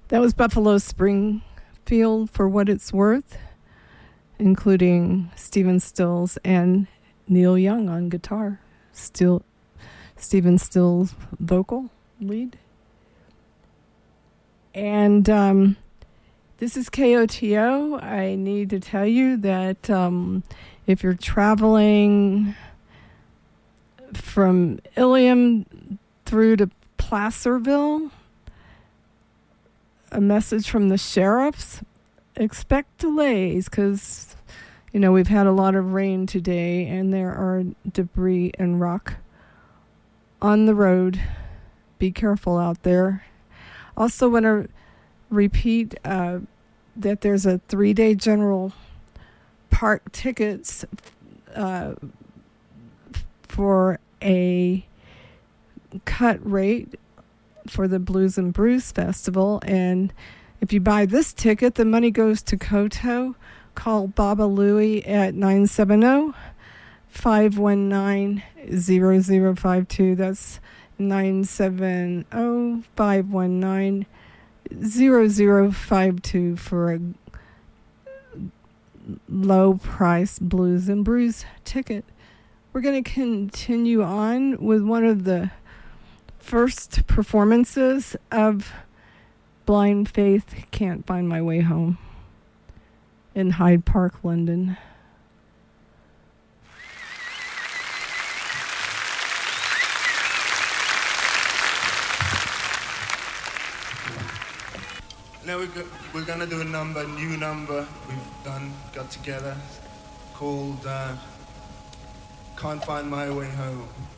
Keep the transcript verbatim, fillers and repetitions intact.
That was Buffalo Springfield for What It's Worth, including Stephen Stills and Neil Young on guitar. Still, Stephen Stills vocal lead. And um, this is K O T O. I need to tell you that um, if you're traveling from Ilium through to Placerville, a message from the sheriffs: expect delays because, you know, we've had a lot of rain today and there are debris and rock on the road. Be careful out there. Also want to repeat uh, that there's a three-day general park tickets uh, for a cut rate for the Blues and Brews Festival. And if you buy this ticket, the money goes to Koto. Call Baba Louie at nine seven zero, five one nine, zero zero five two. That's nine seven zero, five one nine, zero zero five two for a low price Blues and Brews ticket. We're going to continue on with one of the first performances of Blind Faith, Can't Find My Way Home, in Hyde Park, London. Now we're, go- we're going to do a number, new number we've done, got together, called uh, Can't Find My Way Home.